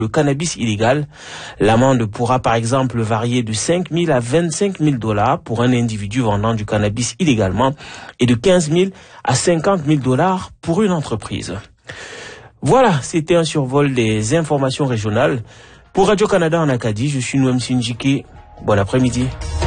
le cannabis illégal. L'amende pourra par exemple varier de 5 000 à 25 000 $ pour un individu vendant du cannabis illégalement et de 15 000 à 50 000 $ pour une entreprise. Voilà, c'était un survol des informations régionales. Pour Radio-Canada en Acadie, je suis Noam Sinjiki. Bon après-midi.